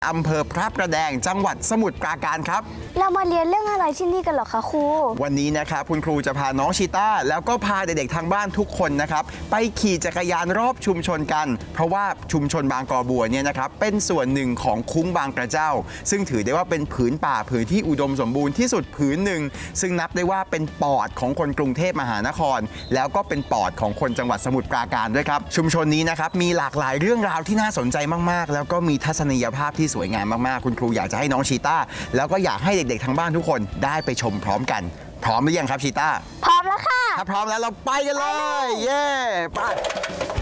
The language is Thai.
อำเภอพระประแดงจังหวัดสมุทรปราการครับเรามาเรียนเรื่องอะไรที่นี่กันหรอคะครูวันนี้นะครับคุณครูจะพาน้องชีต้าแล้วก็พาเด็กๆทางบ้านทุกคนนะครับไปขี่จักรยานรอบชุมชนกันเพราะว่าชุมชนบางกอบัวเนี่ยนะครับเป็นส่วนหนึ่งของคุ้งบางกระเจ้าซึ่งถือได้ว่าเป็นผืนป่าผืนที่อุดมสมบูรณ์ที่สุดผืนหนึ่งซึ่งนับได้ว่าเป็นปอดของคนกรุงเทพมหานครแล้วก็เป็นปอดของคนจังหวัดสมุทรปราการด้วยครับชุมชนนี้นะครับมีหลากหลายเรื่องราวที่น่าสนใจมากๆแล้วก็มีทัศนียภาพที่สวยงามมากๆคุณครูอยากจะให้น้องชีต้าแล้วก็อยากให้เด็กๆทางบ้านทุกคนได้ไปชมพร้อมกันพร้อมหรือยังครับชีต้าพร้อมแล้วค่ะถ้าพร้อมแล้วเราไปกันเลยเย้ไป